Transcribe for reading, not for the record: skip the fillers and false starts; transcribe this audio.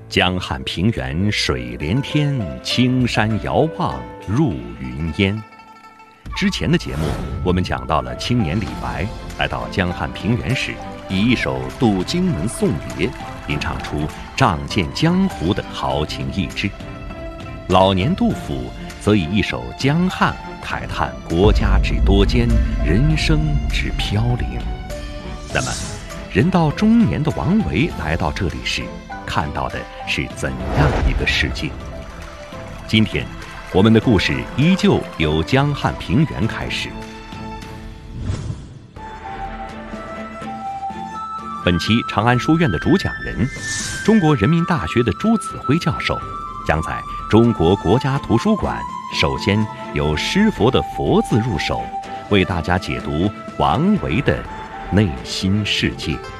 江汉平原水连天，青山遥望入云烟。之前的节目，我们讲到了青年李白来到江汉平原时，以一首《渡荆门送别》，吟唱出仗剑江湖的豪情逸致。老年杜甫则以一首《江汉》慨叹国家之多艰，人生之飘零。那么，人到中年的王维来到这里时，看到的是怎样一个世界？今天，我们的故事依旧由江汉平原开始。本期长安书院的主讲人，中国人民大学的朱子辉教授，将在中国国家图书馆首先由诗佛的佛字入手，为大家解读王维的内心世界。